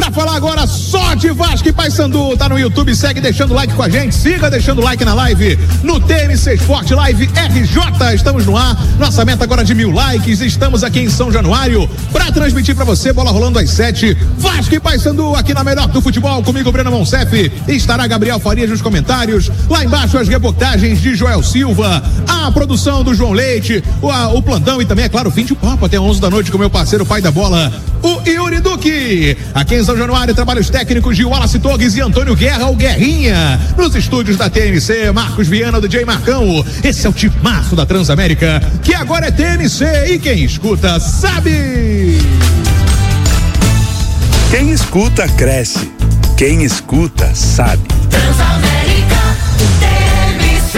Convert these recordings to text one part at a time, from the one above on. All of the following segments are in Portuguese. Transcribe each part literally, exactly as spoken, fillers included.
Pra falar agora só de Vasco e Paysandu, tá no YouTube, segue deixando like com a gente, siga deixando like na live, no T M C Sport Live R J, estamos no ar, nossa meta agora de mil likes, estamos aqui em São Januário, pra transmitir pra você, bola rolando às sete, Vasco e Paysandu aqui na melhor do futebol, comigo Breno Monsef, estará Gabriel Farias nos comentários, lá embaixo as reportagens de Joel Silva, a produção do João Leite, o, a, o plantão e também, é claro, o fim de papo até onze da noite com meu parceiro, pai da bola, o Yuri Duque. Aqui em São Januário, trabalhos técnicos de Wallace Torres e Antônio Guerra, o Guerrinha. Nos estúdios da T M C, Marcos Viana, do J Marcão. Esse é o timaço da Transamérica, que agora é T M C e quem escuta sabe. Quem escuta cresce. Quem escuta sabe. Transamérica, T M C.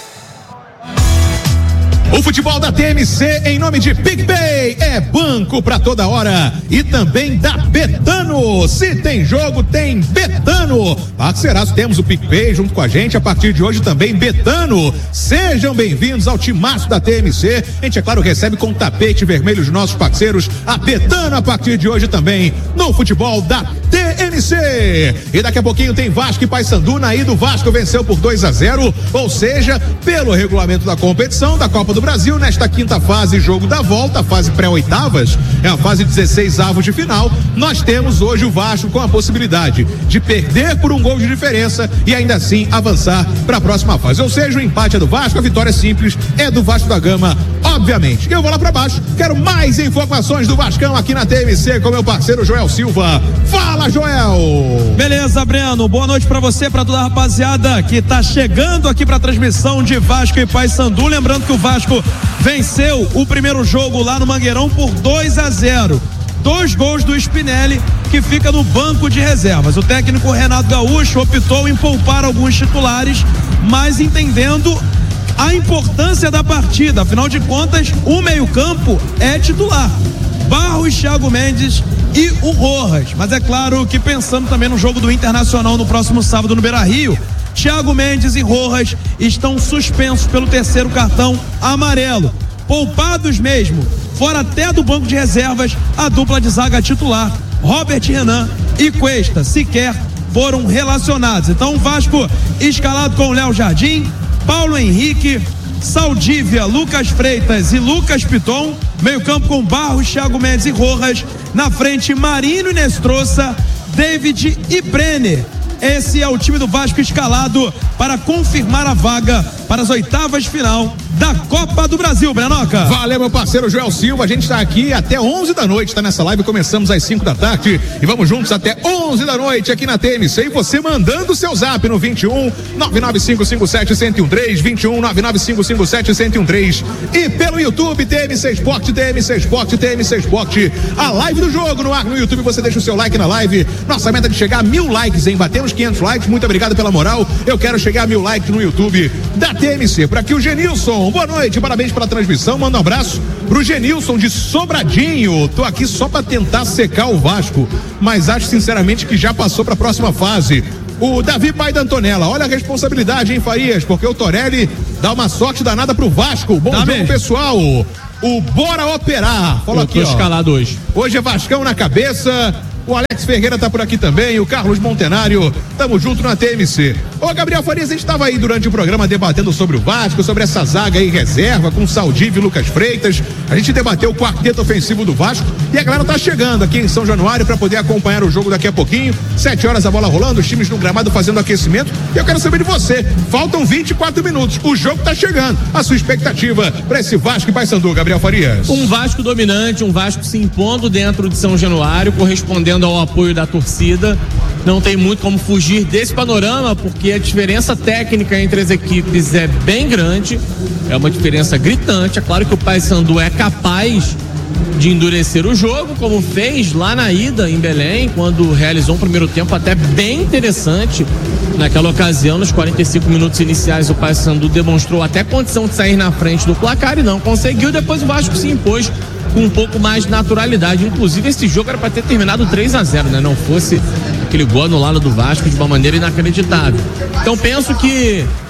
O futebol da T M C em nome de PicPay é banco pra toda hora e também da Betano. Se tem jogo, tem Betano. Parceiraço, temos o PicPay junto com a gente a partir de hoje também Betano. Sejam bem-vindos ao timaço da T M C. A gente, é claro, recebe com tapete vermelho os nossos parceiros. A Betano a partir de hoje também no futebol da T M C. E daqui a pouquinho tem Vasco e Paysandu. Na ida o Vasco venceu por dois a zero, ou seja, pelo regulamento da competição da Copa do Brasil, nesta quinta fase, jogo da volta, a fase pré-oitavas, é a fase dezesseis avos de final, nós temos hoje o Vasco com a possibilidade de perder por um gol de diferença e ainda assim avançar para a próxima fase, ou seja, o empate é do Vasco, a vitória é simples, é do Vasco da Gama, obviamente. Eu vou lá para baixo, quero mais informações do Vascão aqui na T M C com meu parceiro Joel Silva. Fala, Joel! Beleza, Breno, boa noite para você, para toda a rapaziada que tá chegando aqui para a transmissão de Vasco e Paysandu, lembrando que o Vasco venceu o primeiro jogo lá no Mangueirão por dois a zero. Dois gols do Spinelli, que fica no banco de reservas. O técnico Renato Gaúcho optou em poupar alguns titulares, mas entendendo a importância da partida. Afinal de contas, o meio-campo é titular. Barros, Thiago Mendes e o Rojas. Mas é claro que pensando também no jogo do Internacional no próximo sábado no Beira-Rio, Thiago Mendes e Rojas estão suspensos pelo terceiro cartão amarelo. Poupados mesmo, fora até do banco de reservas, a dupla de zaga titular, Robert Renan e Cuesta, sequer foram relacionados. Então o Vasco escalado com Léo Jardim, Paulo Henrique, Saldívia, Lucas Freitas e Lucas Piton, meio campo com Barros, Thiago Mendes e Rojas, na frente Marinho e Nestroça, David e Brenner. Esse é o time do Vasco escalado para confirmar a vaga para as oitavas de final da Copa do Brasil, Brenoca. Valeu, meu parceiro Joel Silva, a gente está aqui até onze da noite, está nessa live, começamos às cinco da tarde e vamos juntos até onze da noite aqui na T M C, e você mandando o seu zap no vinte e um, nove nove cinco cinco sete, um zero um três, vinte e um, nove nove cinco cinco sete, um zero um três, e pelo YouTube, T M C Sport, T M C Sport, T M C Sport, a live do jogo no ar no YouTube, você deixa o seu like na live, nossa meta de chegar a mil likes, hein, batemos quinhentos likes, muito obrigado pela moral, eu quero chegar a mil likes no YouTube da T M C, por aqui o Genilson, boa noite, parabéns pela transmissão, manda um abraço pro Genilson de Sobradinho, tô aqui só pra tentar secar o Vasco, mas acho sinceramente que já passou pra próxima fase. O Davi, pai da Antonella, olha a responsabilidade, hein, Farias, porque o Torelli dá uma sorte danada pro Vasco, bom tá jogo, mesmo, pessoal. O Bora Operar, fala aqui, ó. Escalado hoje. Hoje é Vascão na cabeça. O Alex Ferreira tá por aqui também, o Carlos Montenário, tamo junto na T M C. Ô Gabriel Farias, a gente tava aí durante o programa debatendo sobre o Vasco, sobre essa zaga aí reserva com Saldívia e Lucas Freitas, a gente debateu o quarteto ofensivo do Vasco e a galera tá chegando aqui em São Januário para poder acompanhar o jogo daqui a pouquinho, sete horas a bola rolando, os times no gramado fazendo aquecimento, e eu quero saber de você, faltam vinte e quatro minutos, o jogo tá chegando, a sua expectativa para esse Vasco e Paysandu, Gabriel Farias? Um Vasco dominante, um Vasco se impondo dentro de São Januário, correspondendo ao apoio da torcida, não tem muito como fugir desse panorama, porque a diferença técnica entre as equipes é bem grande, é uma diferença gritante. É claro que o Paysandu é capaz de endurecer o jogo, como fez lá na ida em Belém, quando realizou um primeiro tempo até bem interessante. Naquela ocasião, nos quarenta e cinco minutos iniciais, o Paysandu demonstrou até condição de sair na frente do placar e não conseguiu. Depois o Vasco se impôs com um pouco mais de naturalidade. Inclusive, esse jogo era para ter terminado três a zero, né? Não fosse aquele gol anulado do Vasco de uma maneira inacreditável. Então penso que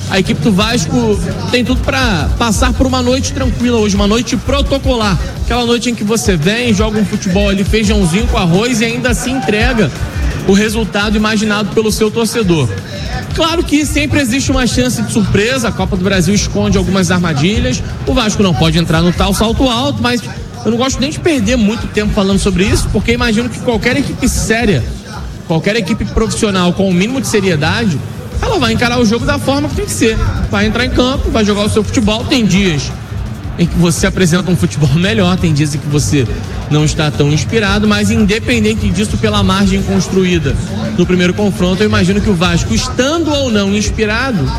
A equipe do Vasco tem tudo para passar por uma noite tranquila hoje, uma noite protocolar. Aquela noite em que você vem, joga um futebol ali, feijãozinho com arroz e ainda assim entrega o resultado imaginado pelo seu torcedor. Claro que sempre existe uma chance de surpresa, a Copa do Brasil esconde algumas armadilhas, o Vasco não pode entrar no tal salto alto, mas eu não gosto nem de perder muito tempo falando sobre isso, porque imagino que qualquer equipe séria, qualquer equipe profissional com o mínimo de seriedade, ela vai encarar o jogo da forma que tem que ser. Vai entrar em campo, vai jogar o seu futebol. Tem dias em que você apresenta um futebol melhor, tem dias em que você não está tão inspirado, mas independente disso, pela margem construída no primeiro confronto, eu imagino que o Vasco, estando ou não inspirado,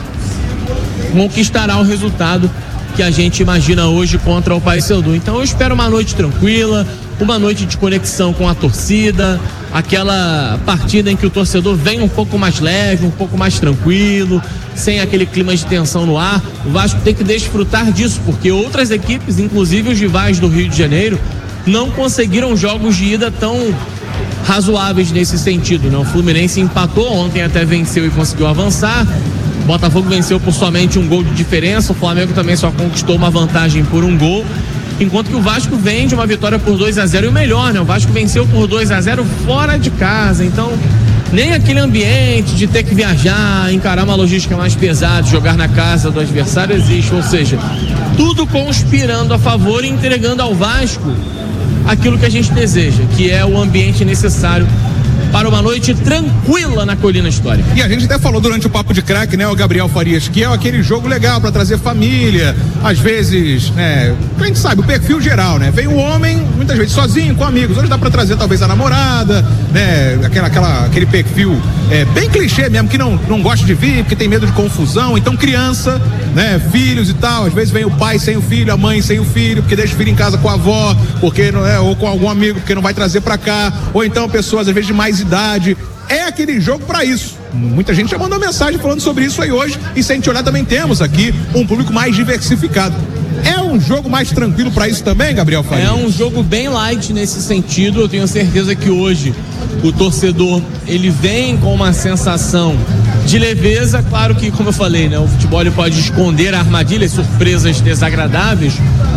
conquistará o resultado que a gente imagina hoje contra o Paysandu. Então eu espero uma noite tranquila, uma noite de conexão com a torcida, aquela partida em que o torcedor vem um pouco mais leve, um pouco mais tranquilo, sem aquele clima de tensão no ar. O Vasco tem que desfrutar disso, porque outras equipes, inclusive os rivais do Rio de Janeiro, não conseguiram jogos de ida tão razoáveis nesse sentido, né? O Fluminense empatou, ontem até venceu e conseguiu avançar. O Botafogo venceu por somente um gol de diferença, o Flamengo também só conquistou uma vantagem por um gol, enquanto que o Vasco vem de uma vitória por dois a zero, e o melhor, né? O Vasco venceu por dois a zero fora de casa, então nem aquele ambiente de ter que viajar, encarar uma logística mais pesada, jogar na casa do adversário existe, ou seja, tudo conspirando a favor e entregando ao Vasco aquilo que a gente deseja, que é o ambiente necessário para uma noite tranquila na Colina Histórica. E a gente até falou durante o Papo de Craque, né, o Gabriel Farias, que é aquele jogo legal para trazer família, às vezes, né, a gente sabe, o perfil geral, né, vem o homem, muitas vezes sozinho, com amigos, hoje dá para trazer talvez a namorada, né, aquela, aquela, aquele perfil é, bem clichê mesmo, que não, não gosta de vir, porque tem medo de confusão, então criança, né, filhos e tal, às vezes vem o pai sem o filho, a mãe sem o filho, porque deixa o filho em casa com a avó, porque não é, ou com algum amigo, porque não vai trazer para cá, ou então pessoas às vezes de mais idade. É aquele jogo para isso. Muita gente já mandou mensagem falando sobre isso aí hoje, e se a gente olhar também temos aqui um público mais diversificado. É um jogo mais tranquilo para isso também, Gabriel Farias? É um jogo bem light nesse sentido. Eu tenho certeza que hoje o torcedor, ele vem com uma sensação de leveza. Claro que, como eu falei, né, o futebol ele pode esconder armadilhas, surpresas desagradáveis,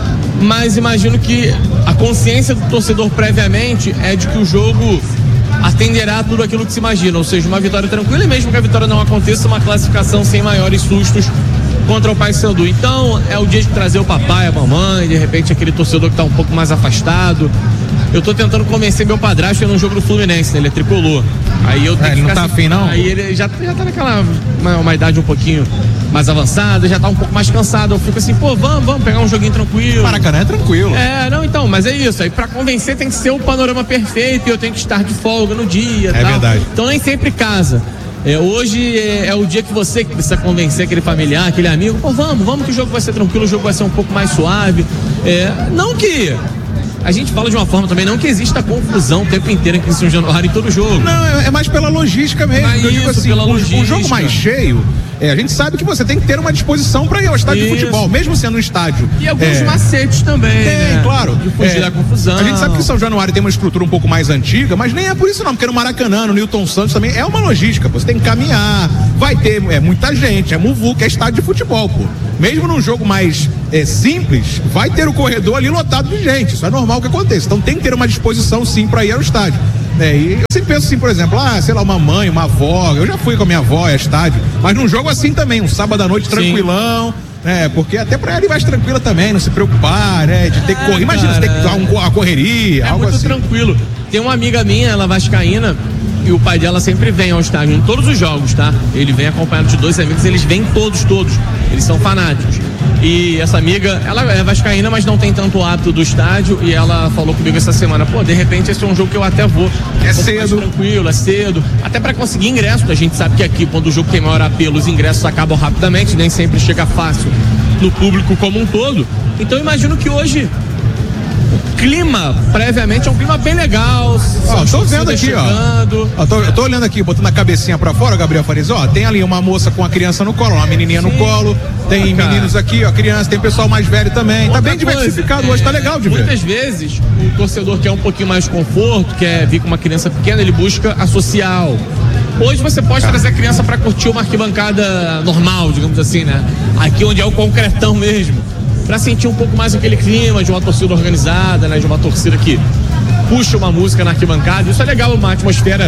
mas imagino que a consciência do torcedor previamente é de que o jogo atenderá a tudo aquilo que se imagina, ou seja, uma vitória tranquila, e mesmo que a vitória não aconteça, uma classificação sem maiores sustos contra o Paysandu. Então é o dia de trazer o papai, a mamãe, de repente aquele torcedor que está um pouco mais afastado. Eu tô tentando convencer meu padrasto a ir no jogo do Fluminense, né? Ele é tricolor. Aí eu tenho é, que ele ficar não tá assim, afim, não? Aí ele já, já tá naquela uma, uma idade um pouquinho mais avançada, já tá um pouco mais cansado. Eu fico assim, pô, vamos, vamos pegar um joguinho tranquilo. Maracanã é tranquilo. É, não, então, mas é isso. Aí pra convencer tem que ser o panorama perfeito e eu tenho que estar de folga no dia. É tal. verdade. Então nem sempre casa. É, hoje é, é o dia que você que precisa convencer aquele familiar, aquele amigo, pô, vamos, vamos que o jogo vai ser tranquilo, o jogo vai ser um pouco mais suave. É, não que a gente fala de uma forma também, não que exista confusão o tempo inteiro aqui em São Januário em todo jogo. Não, é, é mais pela logística mesmo. Mas eu digo isso, assim, pela um, logística. um jogo mais cheio, é, a gente sabe que você tem que ter uma disposição para ir ao estádio Isso. de futebol, mesmo sendo um estádio. E alguns é, macetes também, Tem, né? claro. De fugir É, da confusão. A gente sabe que São Januário tem uma estrutura um pouco mais antiga, mas nem é por isso não, porque no Maracanã, no Newton Santos também é uma logística, pô. Você tem que caminhar, vai ter é, muita gente, é muvuca, é estádio de futebol, pô. Mesmo num jogo mais é, simples, vai ter o corredor ali lotado de gente, isso é normal que aconteça. Então tem que ter uma disposição sim para ir ao estádio. É, e eu sempre penso assim, por exemplo, ah, sei lá, uma mãe, uma avó, eu já fui com a minha avó a estádio, mas num jogo assim também, um sábado à noite tranquilão, né, porque até pra ela ir mais tranquila também, não se preocupar, né, de ter que correr, imagina, cara, você ter que dar um, a correria, é algo muito assim. tranquilo. Tem uma amiga minha, ela vascaína, e o pai dela sempre vem ao estádio em todos os jogos, tá? Ele vem acompanhado de dois amigos, eles vêm todos, todos, eles são fanáticos. E essa amiga, ela é vascaína, mas não tem tanto hábito do estádio, e ela falou comigo essa semana, pô, de repente esse é um jogo que eu até vou. É um cedo. Tranquilo, é cedo. Até pra conseguir ingresso, a gente sabe que aqui, quando o jogo tem maior apelo, os ingressos acabam rapidamente, nem sempre chega fácil no público como um todo. Então eu imagino que hoje o clima, previamente, é um clima bem legal. Ó, tô vendo aqui, chegando. ó. ó tô, eu tô olhando aqui, botando a cabecinha pra fora, Gabriel Farias, ó, tem ali uma moça com a criança no colo, uma menininha Sim. no colo, tem Ah, meninos aqui, ó, criança, tem pessoal mais velho também, Outra tá bem coisa, diversificado é, hoje, tá legal de ver. Muitas vezes, o torcedor quer um pouquinho mais de conforto, quer vir com uma criança pequena, ele busca a social. Hoje você pode trazer a criança para curtir uma arquibancada normal, digamos assim, né? Aqui onde é o concretão mesmo, para sentir um pouco mais aquele clima de uma torcida organizada, né? De uma torcida que puxa uma música na arquibancada. Isso é legal, uma atmosfera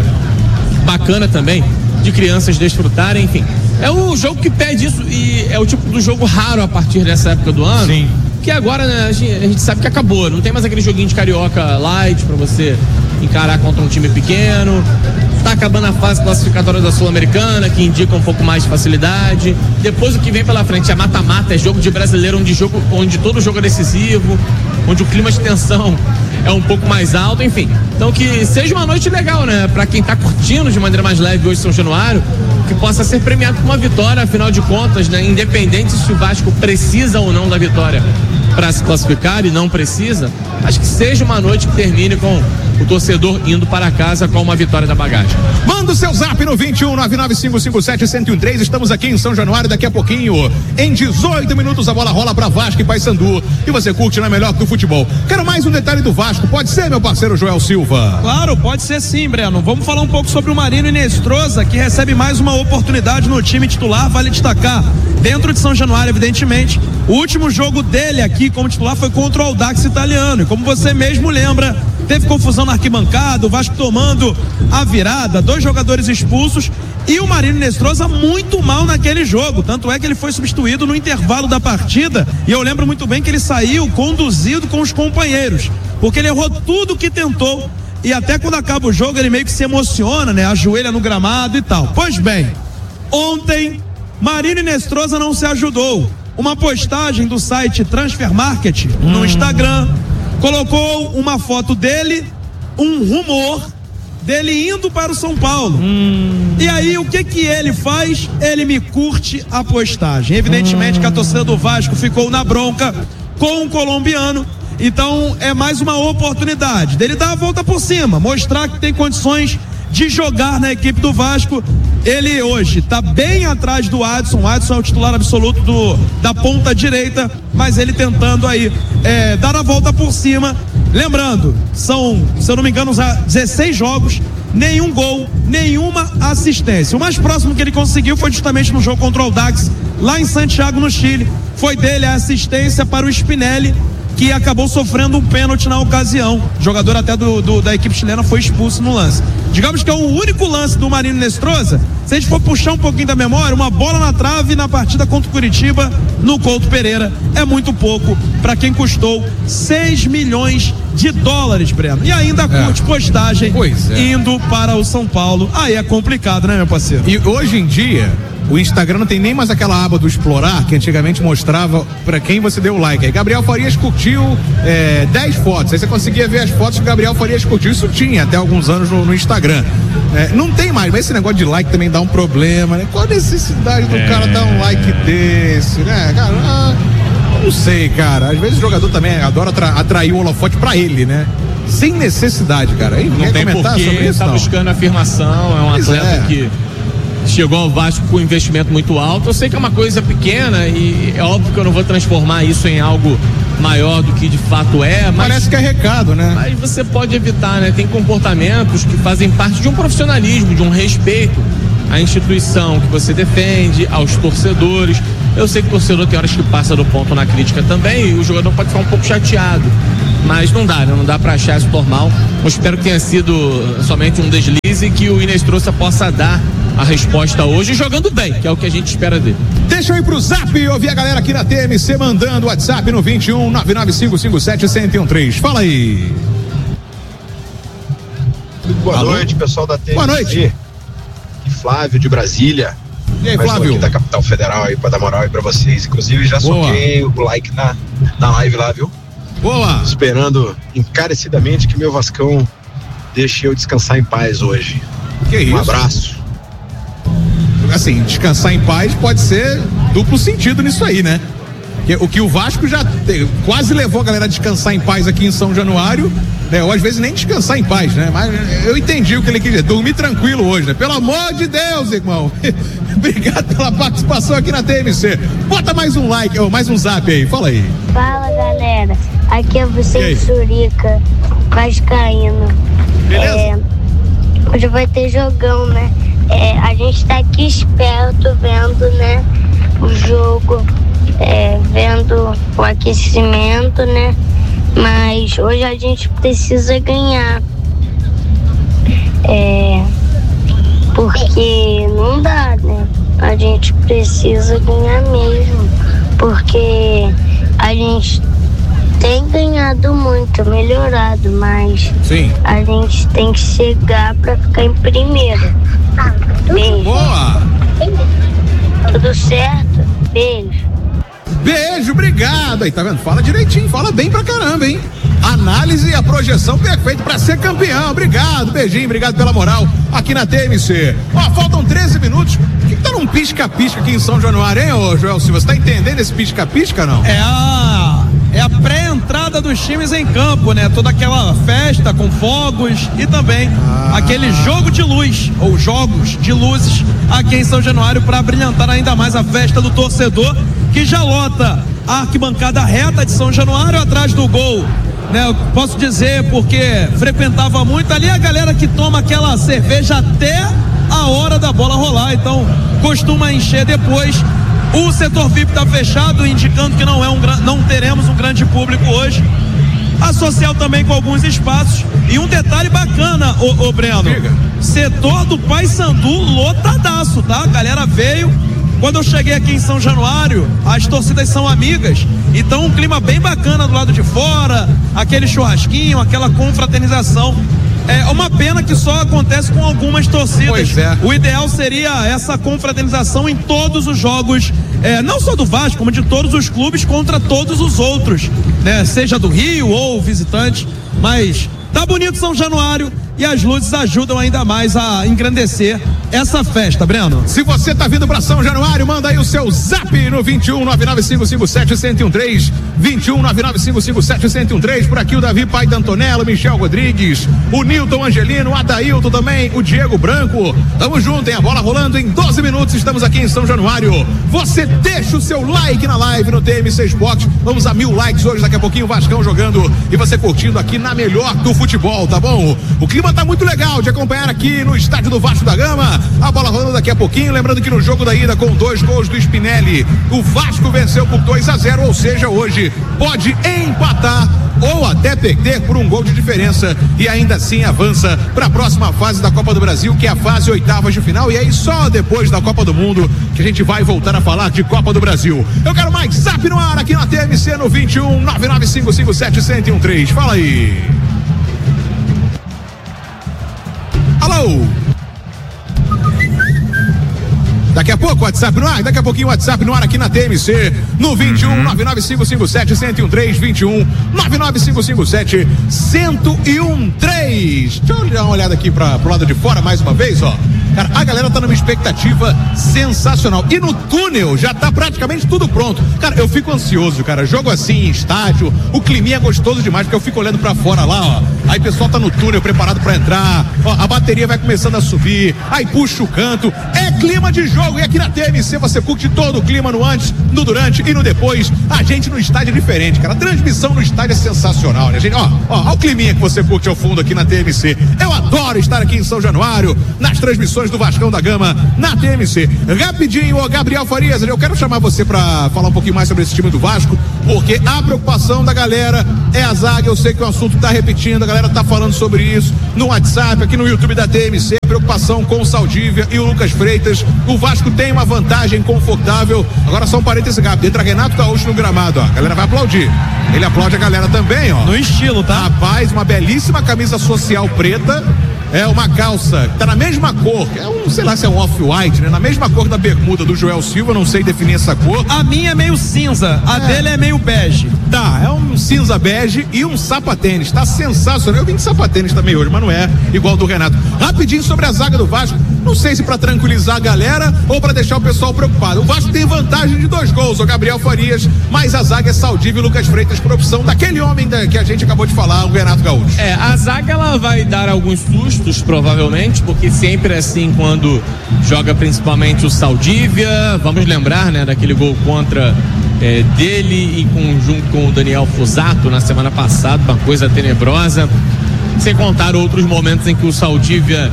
bacana também, de crianças desfrutarem, enfim. É um jogo que pede isso e é o tipo do jogo raro a partir dessa época do ano. Sim. Que agora, né, a gente, a gente sabe que acabou. Não tem mais aquele joguinho de carioca light pra você encarar contra um time pequeno. Tá acabando a fase classificatória da Sul-Americana, que indica um pouco mais de facilidade. Depois o que vem pela frente é mata-mata, é jogo de brasileiro, onde, jogo, onde todo jogo é decisivo, onde o clima de tensão é um pouco mais alto, enfim. Então que seja uma noite legal, né? Pra quem tá curtindo de maneira mais leve hoje São Januário, que possa ser premiado com uma vitória, afinal de contas, né? Independente se o Vasco precisa ou não da vitória para se classificar e não precisa, acho que seja uma noite que termine com o torcedor indo para casa com uma vitória da bagagem. Manda o seu zap no vinte e um, nove nove cinco cinco sete, um zero um três. Estamos aqui em São Januário. Daqui a pouquinho, em dezoito minutos, a bola rola para Vasco e Paysandu. E você curte na melhor do futebol. Quero mais um detalhe do Vasco. Pode ser, meu parceiro Joel Silva? Claro, pode ser sim, Breno. Vamos falar um pouco sobre o Marino Inestrosa, que recebe mais uma oportunidade no time titular. Vale destacar, dentro de São Januário, evidentemente, o último jogo dele aqui como titular foi contra o Audax Italiano. E como você mesmo lembra, teve confusão na arquibancada, o Vasco tomando a virada, dois jogadores expulsos e o Marino Inestrosa muito mal naquele jogo. Tanto é que ele foi substituído no intervalo da partida e eu lembro muito bem que ele saiu conduzido com os companheiros, porque ele errou tudo que tentou e até quando acaba o jogo ele meio que se emociona, né? Ajoelha no gramado e tal. Pois bem, ontem Marino Inestrosa não se ajudou. Uma postagem do site Transfer Market no hum. Instagram colocou uma foto dele, um rumor dele indo para o São Paulo. Hum. E aí o que que ele faz? Ele me curte a postagem. Evidentemente hum. que a torcida do Vasco ficou na bronca com o colombiano. Então é mais uma oportunidade dele dar a volta por cima, mostrar que tem condições de jogar na equipe do Vasco. Ele hoje está bem atrás do Adson. O Adson é o titular absoluto do, da ponta direita, mas ele tentando aí é, dar a volta por cima. Lembrando, são, se eu não me engano, dezesseis jogos, nenhum gol, nenhuma assistência. O mais próximo que ele conseguiu foi justamente no jogo contra o Audax, lá em Santiago, no Chile. Foi dele a assistência para o Spinelli, que acabou sofrendo um pênalti na ocasião. O jogador até do, do, da equipe chilena foi expulso no lance. Digamos que é o único lance do Marino Inestrosa. Se a gente for puxar um pouquinho da memória, uma bola na trave na partida contra o Curitiba no Couto Pereira. É muito pouco para quem custou seis milhões de dólares, Breno. E ainda curte é. postagem é. indo para o São Paulo. Aí é complicado, né, meu parceiro? E hoje em dia, o Instagram não tem nem mais aquela aba do explorar que antigamente mostrava pra quem você deu like. Aí Gabriel Farias curtiu é, dez fotos, aí você conseguia ver as fotos que o Gabriel Farias curtiu. Isso tinha até alguns anos no, no Instagram. É, não tem mais, mas esse negócio de like também dá um problema, né? Qual a necessidade do é. cara dar um like desse, né? Cara, ah, não sei, cara. Às vezes o jogador também adora atra- atrair o holofote pra ele, né? Sem necessidade, cara. Aí, não tem porquê, tá buscando afirmação, é um pois atleta é. que chegou ao Vasco com um investimento muito alto. Eu sei que é uma coisa pequena e é óbvio que eu não vou transformar isso em algo maior do que de fato é, mas parece que é recado, né? Mas você pode evitar, né? Tem comportamentos que fazem parte de um profissionalismo, de um respeito à instituição que você defende, aos torcedores. Eu sei que o torcedor tem horas que passa do ponto na crítica também e o jogador pode ficar um pouco chateado, mas não dá, né? Não dá pra achar isso normal. Eu espero que tenha sido somente um deslize e que o Inestrosa possa dar a resposta hoje jogando bem, que é o que a gente espera dele. Deixa eu ir pro zap e ouvir a galera aqui na T M C mandando WhatsApp no vinte e um, nove nove cinco cinco sete, um zero um três. Fala aí. Boa Alô? noite, pessoal da T M C. Boa noite. E Flávio de Brasília. E aí, Mais Flávio? Um aqui da capital federal aí pra dar moral aí pra vocês. Inclusive já Boa. soquei o like na, na live lá, viu? Boa. Esperando encarecidamente que meu Vascão deixe eu descansar em paz hoje. Que isso? Um abraço. Assim, descansar em paz pode ser duplo sentido nisso aí, né? O que o Vasco já te, quase levou a galera a descansar em paz aqui em São Januário, né? Ou às vezes nem descansar em paz, né? Mas eu entendi o que ele quis dizer, dormir tranquilo hoje, né? Pelo amor de Deus, irmão. Obrigado pela participação aqui na T M C. Bota mais um like, ou mais um zap aí, fala aí. Fala, galera. Aqui é você, Surica, vascaíno. Beleza? É, hoje vai ter jogão, né? É, a gente tá aqui esperto vendo, né, o jogo, é, vendo o aquecimento, né? Mas hoje a gente precisa ganhar. É, porque não dá, né? A gente precisa ganhar mesmo. Porque a gente tem ganhado muito, melhorado, mas Sim. a gente tem que chegar pra ficar em primeiro. Beijo. Boa! Tudo certo? Beijo. Beijo, obrigado. Aí, tá vendo? Fala direitinho, fala bem pra caramba, hein? Análise e a projeção perfeita pra ser campeão. Obrigado, beijinho, obrigado pela moral aqui na T M C. Ó, faltam treze minutos. O que, que tá num pisca-pisca aqui em São Januário, hein, ô Joel Silva? Você tá entendendo esse pisca-pisca, não? É a, é a pré-entrada dos times em campo, né? Toda aquela festa com fogos e também ah. aquele jogo de luz, ou jogos de luzes aqui em São Januário para brilhantar ainda mais a festa do torcedor, que já lota a arquibancada reta de São Januário atrás do gol. Né, eu posso dizer porque frequentava muito ali a galera que toma aquela cerveja até a hora da bola rolar, então costuma encher depois. O setor V I P está fechado, indicando que não é um não teremos um grande público hoje. A social também com alguns espaços. E um detalhe bacana, ô, ô Breno, Diga. Setor do Paysandu lotadaço, tá? A galera veio. Quando eu cheguei aqui em São Januário, as torcidas são amigas, então um clima bem bacana do lado de fora, aquele churrasquinho, aquela confraternização. É uma pena que só acontece com algumas torcidas. Pois é. O ideal seria essa confraternização em todos os jogos, é, não só do Vasco, como de todos os clubes contra todos os outros, né? Seja do Rio ou visitante, mas tá bonito São Januário e as luzes ajudam ainda mais a engrandecer essa festa, Breno. Se você tá vindo pra São Januário, manda aí o seu zap no vinte e um, nove nove cinco cinco sete, zero um três, vinte e um, nove nove cinco cinco sete, zero um três, por aqui o Davi Pai da Antonella, Michel Rodrigues, o Nilton Angelino, o Adailton também, o Diego Branco. Tamo junto, tem a bola rolando em doze minutos, estamos aqui em São Januário. Você deixa o seu like na live no T M C Esporte, vamos a mil likes hoje, daqui a pouquinho o Vascão jogando e você curtindo aqui na melhor do futebol, tá bom? O clima tá muito legal de acompanhar aqui no estádio do Vasco da Gama, a bola rolando daqui a pouquinho, lembrando que no jogo da ida com dois gols do Spinelli, o Vasco venceu por dois a zero, ou seja, hoje pode empatar ou até perder por um gol de diferença e ainda assim avança para a próxima fase da Copa do Brasil, que é a fase oitavas de final, e aí só depois da Copa do Mundo que a gente vai voltar a falar de Copa do Brasil. Eu quero mais zap no ar aqui na T M C no vinte e um, nove nove cinco cinco sete, zero um três. Fala aí. Alô? Daqui a pouco o WhatsApp no ar, daqui a pouquinho o WhatsApp no ar aqui na T M C, no vinte e um, nove nove cinco cinco sete, zero um três, vinte e um, nove nove cinco cinco sete, zero um três. Deixa eu dar uma olhada aqui para pro lado de fora mais uma vez, ó. Cara, a galera tá numa expectativa sensacional. E no túnel já tá praticamente tudo pronto. Cara, eu fico ansioso, cara. Jogo assim em estádio, o climinha é gostoso demais, porque eu fico olhando pra fora lá, ó. Aí o pessoal tá no túnel preparado pra entrar. Ó, a bateria vai começando a subir. Aí puxa o canto. É clima de jogo. E aqui na T M C você curte todo o clima no antes, no durante e no depois. A gente no estádio é diferente, cara. A transmissão no estádio é sensacional, né, gente? Ó, ó, ó o climinha que você curte ao fundo aqui na T M C. Eu adoro estar aqui em São Januário, nas transmissões do Vascão da Gama na T M C. Rapidinho, ô Gabriel Farias, eu quero chamar você pra falar um pouquinho mais sobre esse time do Vasco, porque a preocupação da galera é a zaga. Eu sei que o assunto tá repetindo, a galera tá falando sobre isso no WhatsApp, aqui no YouTube da T M C. Preocupação com o Saldívia e o Lucas Freitas. O Vasco tem uma vantagem confortável. Agora só um parênteses rápido, entra Renato Gaúcho no gramado, ó. A galera vai aplaudir. Ele aplaude a galera também, ó. No estilo, tá? Rapaz, uma belíssima camisa social preta. É uma calça que tá na mesma cor, é um, sei lá se é um off-white, né? Na mesma cor da bermuda do Joel Silva, não sei definir essa cor. A minha é meio cinza, a é. dele é meio bege. Tá, é um cinza bege e um sapatênis, tá sensacional. Eu vim de sapatênis também hoje, mas não é igual ao do Renato. Rapidinho sobre a zaga do Vasco, não sei se pra tranquilizar a galera ou pra deixar o pessoal preocupado. O Vasco tem vantagem de dois gols, o Gabriel Farias, mas a zaga é Saldívia e Lucas Freitas por opção daquele homem da, que a gente acabou de falar, o Renato Gaúcho. É, a zaga ela vai dar alguns sustos, provavelmente, porque sempre é assim quando joga principalmente o Saldívia. Vamos lembrar, né, daquele gol contra é, dele em conjunto com o Daniel Fusato na semana passada, uma coisa tenebrosa, sem contar outros momentos em que o Saldívia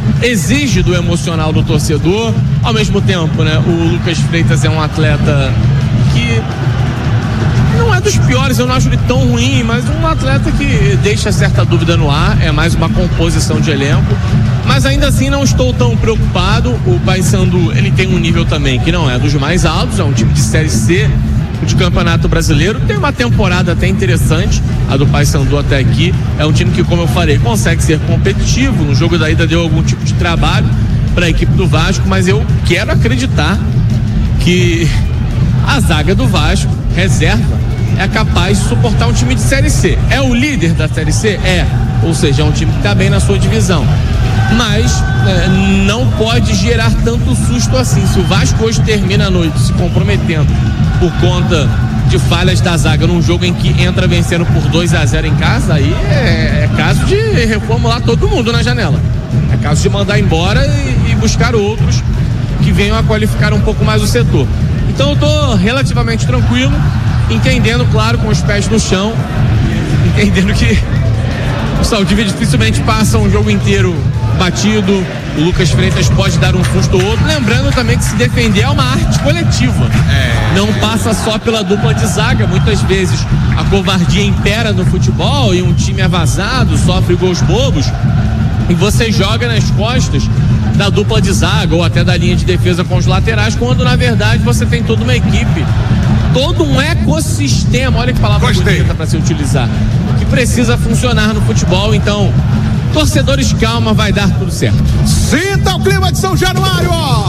exige do emocional do torcedor. Ao mesmo tempo, né, o Lucas Freitas é um atleta que não é dos piores, eu não acho ele tão ruim, mas um atleta que deixa certa dúvida no ar, é mais uma composição de elenco, mas ainda assim não estou tão preocupado. O Paysandu, ele tem um nível também que não é dos mais altos, é um time de Série C de Campeonato Brasileiro, tem uma temporada até interessante, a do Paysandu até aqui, é um time que, como eu falei, consegue ser competitivo. No jogo da ida deu algum tipo de trabalho para a equipe do Vasco, mas eu quero acreditar que a zaga do Vasco, reserva, é capaz de suportar um time de Série C. É o líder da Série C? É, ou seja, é um time que está bem na sua divisão, mas é, não pode gerar tanto susto assim. Se o Vasco hoje termina a noite se comprometendo por conta de falhas da zaga num jogo em que entra vencendo por dois a zero em casa, aí é, é caso de reformular todo mundo na janela, é caso de mandar embora e, e buscar outros que venham a qualificar um pouco mais o setor. Então eu tô relativamente tranquilo, entendendo, claro, com os pés no chão, entendendo que o Saldívia dificilmente passa um jogo inteiro batido. O Lucas Freitas pode dar um susto ou outro, lembrando também que se defender é uma arte coletiva, é. Não passa só pela dupla de zaga. Muitas vezes a covardia impera no futebol e um time é vazado, sofre gols bobos, e você joga nas costas da dupla de zaga ou até da linha de defesa com os laterais, quando na verdade você tem toda uma equipe, todo um ecossistema, olha que palavra Gostei. bonita para se utilizar, que precisa funcionar no futebol. Então, torcedores, calma, vai dar tudo certo. Sinta o clima de São Januário, ó.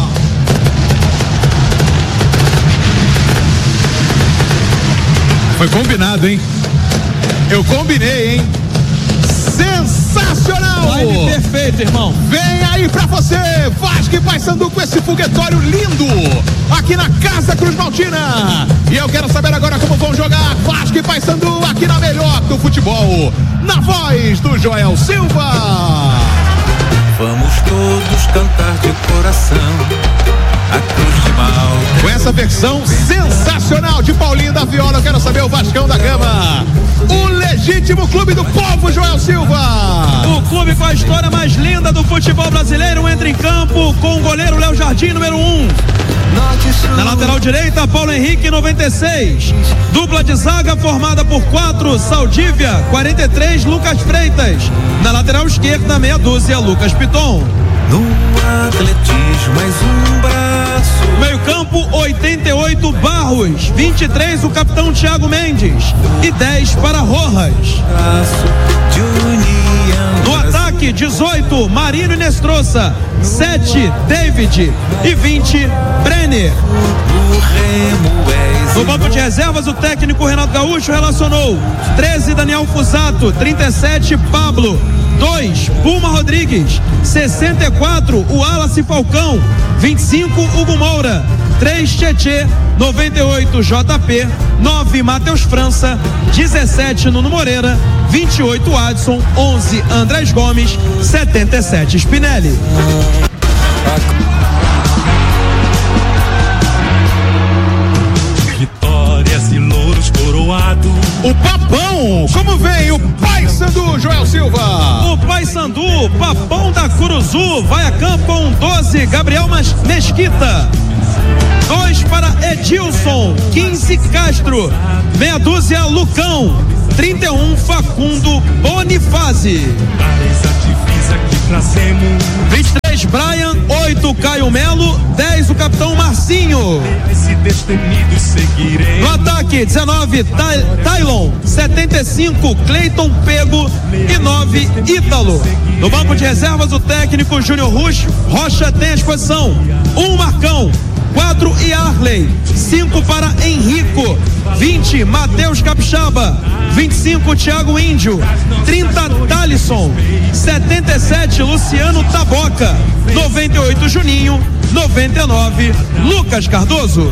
Foi combinado, hein? Eu combinei, hein? Sensacional! Live perfeito, irmão. Vem aí pra você, Vasco e Paysandu, com esse foguetório lindo aqui na Casa Cruz Maltina. E eu quero saber agora como vão jogar Vasco e Paysandu aqui na melhor do futebol, na voz do Joel Silva. Vamos todos cantar de coração a Cruz de Malta. Com essa versão sensacional de Paulinho da Viola, eu quero saber o Vascão da Gama, o legítimo clube do povo, Joel Silva. O clube com a história mais linda do futebol brasileiro entra em campo com o goleiro Léo Jardim, número um. Na lateral direita, Paulo Henrique, noventa e seis. Dupla de zaga formada por quatro, Saldívia, quarenta e três, Lucas Freitas. Na lateral esquerda, meia dúzia, Lucas Piton. No atletismo, mais um braço. Meio campo, oitenta e oito, Barros. vinte e três, o capitão Thiago Mendes. E dez para Rojas. De união. No ataque, dezoito, Marino e Nestroça. sete, David. E vinte, Brenner. No banco de reservas, o técnico Renato Gaúcho relacionou treze, Daniel Fusato. trinta e sete, Pablo. dois, Puma Rodrigues. sessenta e quatro, o Wallace Falcão. vinte e cinco, Hugo Moura. três, Tietê. noventa e oito, J P. nove, Matheus França. dezessete, Nuno Moreira. vinte e oito, Adson. onze, Andrés Gomes. setenta e sete, Spinelli. Vitórias e louros coroados. O Papão, como vem o Paysandu, Joel Silva? O Paysandu, Papão da Curuzu, vai a campo com doze, Gabriel Mesquita. dois para Edilson. quinze, Castro. Meia dúzia, Lucão. trinta e um, Facundo Bonifazzi. vinte e três, Brian. oito, Caio Melo. dez, o capitão Marcinho. No ataque, dezenove, Tylon. setenta e cinco, Cleiton Pego. E nove, Ítalo. No banco de reservas, o técnico Júnior Rocha tem a exposição. um, Marcão. quatro, Yarley. cinco para Henrico. vinte, Matheus Capixaba. vinte e cinco, Thiago Índio. trinta, Thalisson. setenta e sete, Luciano Taboca. noventa e oito, Juninho. noventa e nove, Lucas Cardoso.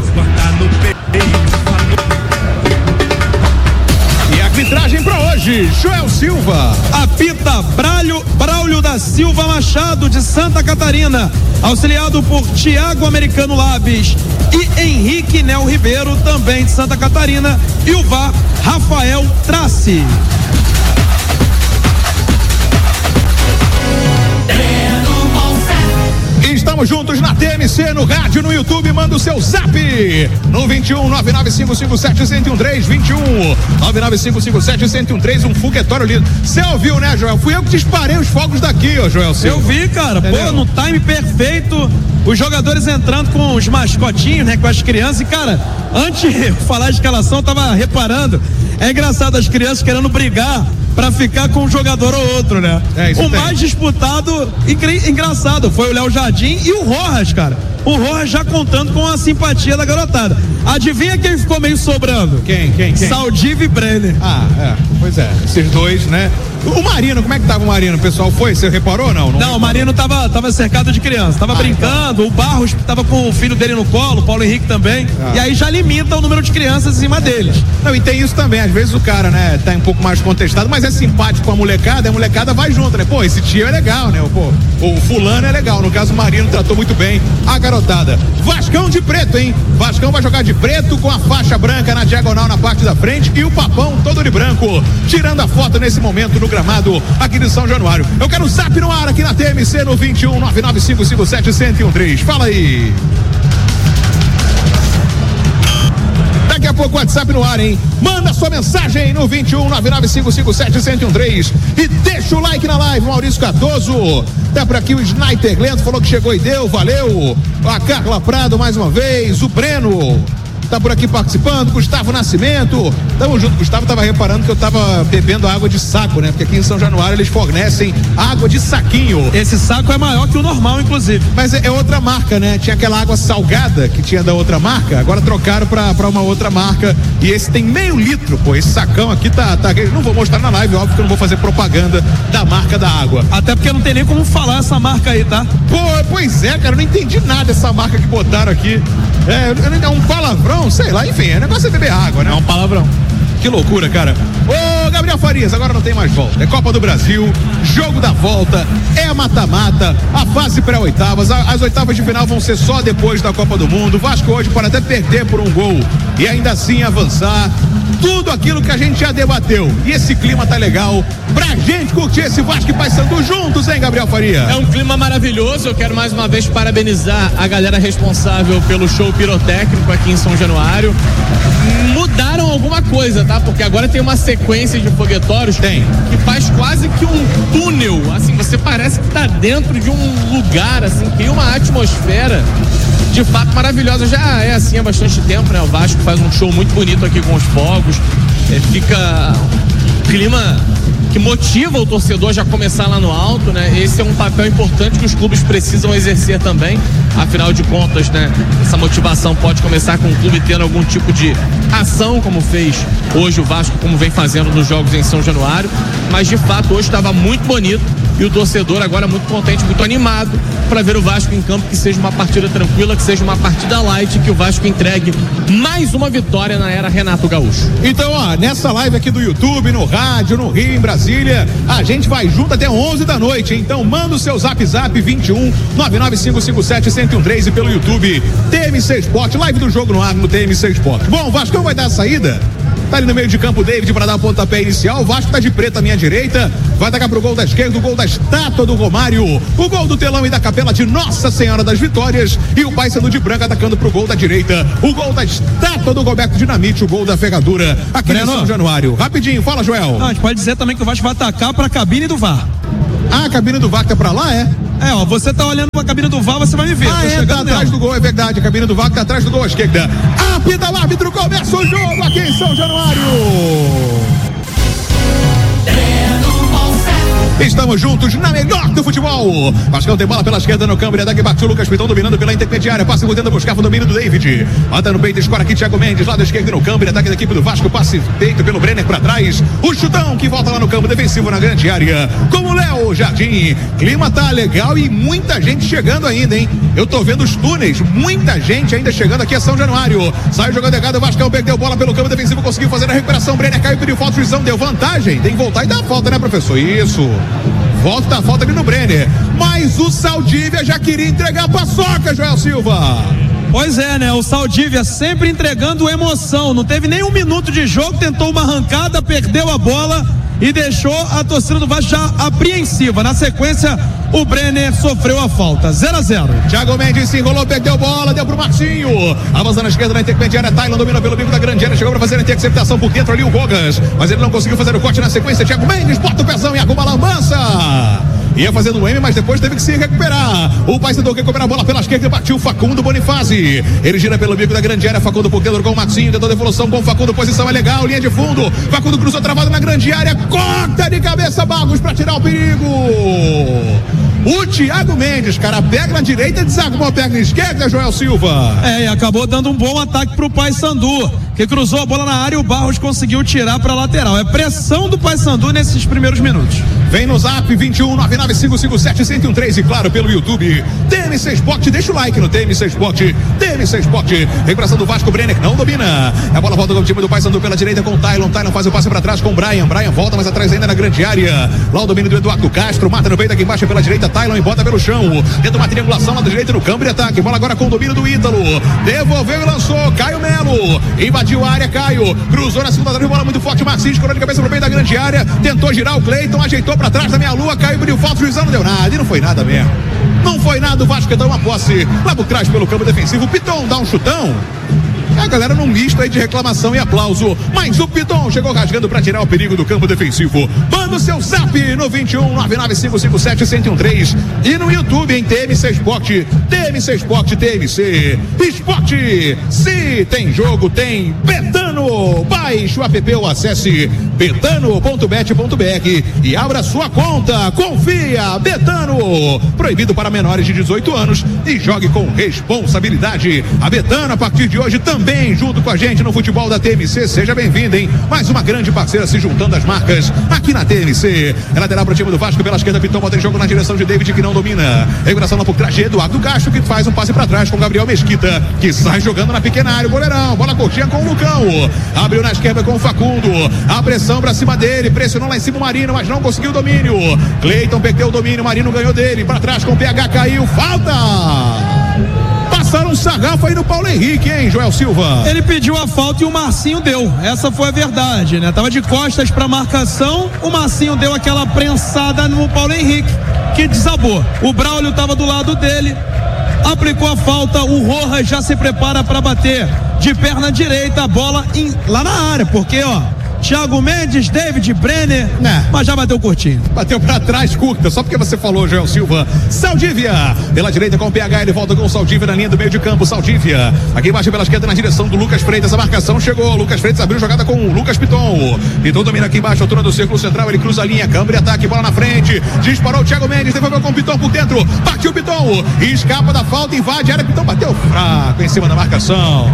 E a arbitragem para hoje, Joel Silva. Apita Braulio, Braulio da Silva Machado, de Santa Catarina, auxiliado por Tiago Americano Labes e Henrique Nel Ribeiro, também de Santa Catarina, e o V A R, Rafael Trace. Breno Estamos juntos na T M C, no rádio, no YouTube, manda o seu zap no vinte e um, nove nove cinco cinco sete, um zero um três, vinte e um, nove nove cinco cinco sete, um zero um três, um foguetório lindo. Você ouviu, né, Joel? Fui eu que disparei os fogos daqui, ó, Joel Silva. Eu vi, cara, entendeu? Pô, no time perfeito, os jogadores entrando com os mascotinhos, né, com as crianças, e cara, antes de falar de escalação, eu tava reparando, é engraçado as crianças querendo brigar pra ficar com um jogador ou outro, né? É, isso o tem. Mais disputado, engra- engraçado, foi o Léo Jardim e o Rojas, cara. O Rojas já contando com a simpatia da garotada. Adivinha quem ficou meio sobrando? Quem, quem, quem? Saldiva e Brenner. Ah, é, pois é, esses dois, né? O Marino, como é que tava o Marino? O pessoal foi? Você reparou ou não? Não, não o Marino tava, tava cercado de criança, tava ah, brincando, então. O Barros tava com o filho dele no colo, o Paulo Henrique também, ah. E aí já limita o número de crianças em cima deles. Não, e tem isso também, às vezes o cara, né, tá um pouco mais contestado, mas é simpático com a molecada, a molecada vai junto, né? Pô, esse tio é legal, né? Pô, o fulano é legal, no caso o Marino tratou muito bem a garotada. Vascão de preto, hein? Vascão vai jogar de preto com a faixa branca na diagonal na parte da frente e o papão todo de branco, tirando a foto nesse momento no gramado aqui de São Januário. Eu quero o zap no ar aqui na T M C no vinte e um, nove nove cinco cinco sete, um zero um três. Fala aí. Daqui a pouco o WhatsApp no ar, hein? Manda sua mensagem no vinte e um, nove nove cinco cinco sete, um zero um três e deixa o like na live, Maurício Cardoso. Tá por aqui o Sniper Lento, falou que chegou e deu, valeu. A Carla Prado mais uma vez, o Breno tá por aqui participando, Gustavo Nascimento, tamo junto. Gustavo tava reparando que eu tava bebendo água de saco, né? Porque aqui em São Januário eles fornecem água de saquinho. Esse saco é maior que o normal, inclusive. Mas é, é outra marca, né? Tinha aquela água salgada que tinha da outra marca, agora trocaram pra, pra uma outra marca e esse tem meio litro, pô, esse sacão aqui tá, tá, não vou mostrar na live, óbvio que eu não vou fazer propaganda da marca da água. Até porque não tem nem como falar essa marca aí, tá? Pô, pois é, cara, eu não entendi nada dessa marca que botaram aqui. É, é um palavrão, sei lá, enfim, é negócio de beber água, né? É um palavrão. Que loucura, cara. Ô, Gabriel Farias, agora não tem mais volta. É Copa do Brasil, jogo da volta, é mata-mata, a fase pré-oitavas, as oitavas de final vão ser só depois da Copa do Mundo. O Vasco hoje pode até perder por um gol e ainda assim avançar. Tudo aquilo que a gente já debateu. E esse clima tá legal pra gente curtir esse Vasco e Paysandu juntos, hein, Gabriel Faria? É um clima maravilhoso. Eu quero mais uma vez parabenizar a galera responsável pelo show pirotécnico aqui em São Januário. Mudaram alguma coisa, tá? Porque agora tem uma sequência de foguetórios tem. que faz quase que um túnel. Assim, você parece que tá dentro de um lugar, assim, cria uma atmosfera de fato maravilhosa. Já é assim há bastante tempo, né? O Vasco faz um show muito bonito aqui com os fogos. É, fica um clima que motiva o torcedor a já começar lá no alto, né? Esse é um papel importante que os clubes precisam exercer também. Afinal de contas, né? Essa motivação pode começar com o clube tendo algum tipo de ação, como fez hoje o Vasco, como vem fazendo nos jogos em São Januário. Mas de fato hoje estava muito bonito e o torcedor agora muito contente, muito animado para ver o Vasco em campo, que seja uma partida tranquila, que seja uma partida light, que o Vasco entregue mais uma vitória na era Renato Gaúcho. Então, ó, nessa live aqui do YouTube, no rádio, no Rio, em Brasília, a gente vai junto até onze da noite. Então manda o seu zap zap vinte e um, nove nove cinco cinco sete, um zero um três e pelo YouTube T M C Sport, live do jogo no ar no T M C Sport. Bom, o Vasco vai dar a saída. Tá ali no meio de campo o David para dar o pontapé inicial. O Vasco tá de preto à minha direita. Vai atacar pro gol da esquerda, o gol da estátua do Romário. O gol do telão e da capela de Nossa Senhora das Vitórias. E o Paysandu de branco atacando pro gol da direita. O gol da estátua do Roberto Dinamite. O gol da ferradura aqui em São Januário. Rapidinho, fala, Joel. Não, a gente pode dizer também que o Vasco vai atacar pra cabine do V A R. Ah, a cabine do V A R tá pra lá, é? É, ó, você tá olhando pra cabine do V A R, você vai me ver. Ah, é, tá atrás do gol, é verdade. A cabine do V A R tá atrás do gol à esquerda. Apita o árbitro, começa o jogo aqui em São Januário. Estamos juntos na melhor do futebol. Vascão tem bola pela esquerda no campo. Ele bate o Lucas Pitão dominando pela intermediária. Passe tentando buscar o domínio do David. Bota no peito, escora aqui Thiago Mendes. Lado esquerdo no campo. Ele ataque da equipe do Vasco. Passe feito pelo Brenner pra trás. O chutão que volta lá no campo defensivo na grande área. Com o Léo Jardim. Clima tá legal e muita gente chegando ainda, hein? Eu tô vendo os túneis. Muita gente ainda chegando aqui a São Januário. Sai jogando errado. O Vascão perdeu bola pelo campo defensivo. Conseguiu fazer a recuperação. Brenner caiu, pediu falta. O juizão deu vantagem. Tem que voltar e dar a falta, né, professor? Isso. Volta a falta ali no Brenner. Mas o Saldívia já queria entregar a paçoca, Joel Silva. Pois é, né? O Saldívia sempre entregando emoção. Não teve nem um minuto de jogo, tentou uma arrancada, perdeu a bola e deixou a torcida do Vasco já apreensiva. Na sequência, o Brenner sofreu a falta. zero a zero. Thiago Mendes se enrolou, perdeu bola, deu pro Marcinho. Avançando na esquerda na intermediária, Tailon domina pelo bico da grande área, chegou pra fazer a interceptação por dentro ali o Rogas, mas ele não conseguiu fazer o corte na sequência. Thiago Mendes bota o pezão e arruma a lambança. Ia fazendo o M, mas depois teve que se recuperar. O Paysandu recupera a bola pela esquerda e partiu Facundo Bonifácio. Ele gira pelo bico da grande área, Facundo por dentro com o Marcinho, tentou devolução com o Facundo, posição é legal, linha de fundo. Facundo cruzou travado na grande área, corta de cabeça Barros pra tirar o perigo. O Thiago Mendes, cara, pega na direita e desarmou a perna na esquerda, Joel Silva. É, e acabou dando um bom ataque pro Paysandu, que cruzou a bola na área e o Barros conseguiu tirar pra lateral. É pressão do Paysandu nesses primeiros minutos. Vem no zap vinte e um, nove nove cinco cinco sete, um zero um três e claro pelo YouTube. T M C Sport, deixa o like no T M C Sport. T M C Sport, recuperação do Vasco, Brenner não domina. A bola volta com o time do Paysandu pela direita com o Tailon. Tailon faz o passe pra trás com o Brian. Brian volta mais atrás ainda na grande área. Lá o domínio do Eduardo Castro, mata no peito aqui embaixo pela direita. Tailon e bota pelo chão. Tenta uma triangulação lá da direita no campo de ataque. Bola agora com o domínio do Ítalo. Devolveu e lançou. Caio Melo invadiu a área. Caio cruzou na segunda trave. Bola muito forte. Marcinho escorou de cabeça no meio da grande área. Tentou girar o Cleiton. Ajeitou pra trás da meia lua. Caiu, pediu falta. O juizão não deu nada. E não foi nada mesmo. Não foi nada. O Vasco dá uma posse lá por trás pelo campo defensivo. O Piton dá um chutão. A galera num misto aí de reclamação e aplauso, mas o Piton chegou rasgando pra tirar o perigo do campo defensivo. Manda o seu zap no vinte e um, nove nove cinco cinco sete, um zero um três e no YouTube em T M C Sport, T M C Sport, T M C Esporte. Se tem jogo, tem Betano. Baixe o app ou acesse betano ponto bet ponto br e abra sua conta. Confia, Betano. Proibido para menores de dezoito anos e jogue com responsabilidade. A Betano a partir de hoje também Também junto com a gente no futebol da T M C, seja bem-vindo, hein? Mais uma grande parceira se juntando às marcas aqui na T M C. É lateral para o time do Vasco pela esquerda, Piton bota em jogo na direção de David que não domina. Regulação lá por trás de Eduardo Gasto que faz um passe para trás com Gabriel Mesquita que sai jogando na pequena área, o goleirão, bola curtinha com o Lucão. Abriu na esquerda com o Facundo. A pressão para cima dele, pressionou lá em cima o Marino, mas não conseguiu o domínio. Cleiton perdeu o domínio, Marino ganhou dele. Para trás com o P H, caiu, falta! Passaram um sarrafo aí no Paulo Henrique, hein, Joel Silva? Ele pediu a falta e o Marcinho deu. Essa foi a verdade, né? Tava de costas pra marcação, o Marcinho deu aquela prensada no Paulo Henrique, que desabou. O Braulio tava do lado dele, aplicou a falta, o Rojas já se prepara pra bater de perna direita a bola em, lá na área, porque, ó, Thiago Mendes, David, Brenner, né? Mas já bateu curtinho. Bateu pra trás, curta, só porque você falou, Joel Silva. Saldívia, pela direita com o P H, ele volta com o Saldívia na linha do meio de campo. Saldívia, aqui embaixo pela esquerda na direção do Lucas Freitas. A marcação chegou, Lucas Freitas abriu jogada com o Lucas Piton. Piton domina aqui embaixo, altura do círculo central, ele cruza a linha, câmbio e ataque, bola na frente. Disparou o Thiago Mendes, devolveu com o Piton por dentro. Partiu o Piton, escapa da falta, invade a área. Piton bateu fraco em cima da marcação.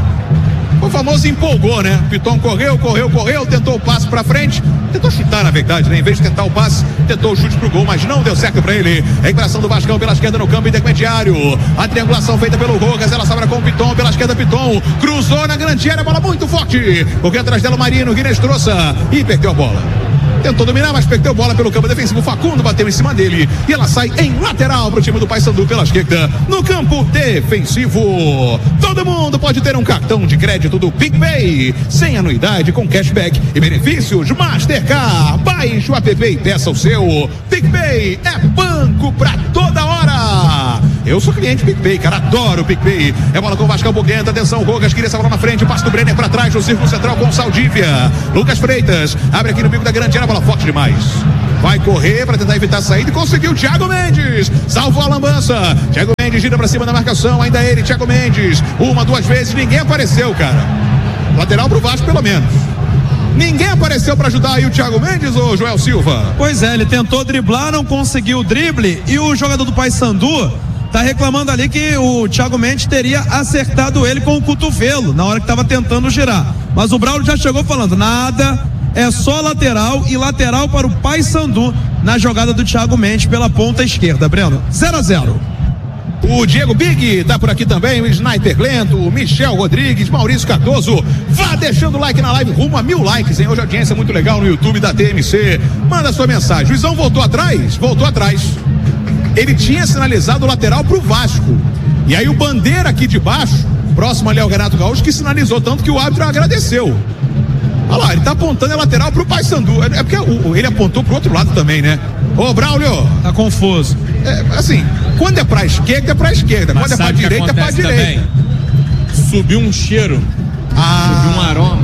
O famoso empolgou, né? Piton correu, correu, correu, tentou o passe pra frente, tentou chutar na verdade, né? Em vez de tentar o passe, tentou o chute pro gol, mas não deu certo pra ele. Recuperação do Vascão pela esquerda no campo intermediário. A triangulação feita pelo Rogas, ela sobra com o Piton, pela esquerda Piton, cruzou na grande área, bola muito forte, porque atrás dela o Marino, Guinness trouxe e perdeu a bola. Tentou dominar, mas perdeu bola pelo campo defensivo. Facundo bateu em cima dele e ela sai em lateral pro time do Paysandu pela esquerda no campo defensivo. Todo mundo pode ter um cartão de crédito do PicPay sem anuidade, com cashback e benefícios Mastercard. Baixe o app e peça o seu. PicPay é banco pra toda hora. Eu sou cliente PicPay, cara, adoro o PicPay. É bola com o Vascão por dentro, atenção, Rogas, queria essa bola na frente, o passe do Brenner pra trás, no círculo central com o Saldívia. Lucas Freitas, abre aqui no bico da grande área, bola forte demais. Vai correr pra tentar evitar a saída e conseguiu. Thiago Mendes, salvou a lambança. Thiago Mendes gira pra cima da marcação, ainda ele, Thiago Mendes. Uma, duas vezes, ninguém apareceu, cara. Lateral pro Vasco, pelo menos. Ninguém apareceu para ajudar aí o Thiago Mendes, ou Joel Silva? Pois é, ele tentou driblar, não conseguiu o drible e o jogador do Paysandu tá reclamando ali que o Thiago Mendes teria acertado ele com o cotovelo na hora que tava tentando girar. Mas o Braulio já chegou falando, nada, é só lateral e lateral para o Paysandu na jogada do Thiago Mendes pela ponta esquerda, Breno. zero a zero. O Diego Big tá por aqui também, o Sniper Lento, o Michel Rodrigues, Maurício Cardoso. Vá deixando o like na live, rumo a mil likes, hein? Hoje a audiência é muito legal no YouTube da T M C. Manda sua mensagem. O Juizão voltou atrás? Voltou atrás. Ele tinha sinalizado o lateral pro Vasco. E aí o Bandeira aqui de baixo, próximo ali ao Renato Gaúcho, que sinalizou tanto que o árbitro agradeceu. Olha lá, ele tá apontando a lateral pro Paysandu. É porque o, ele apontou pro outro lado também, né? Ô, Braulio. Tá confuso. É, assim, quando é pra esquerda, é pra esquerda. Mas quando é pra direita, é pra direita. Também? Subiu um cheiro. Ah. Subiu um aroma.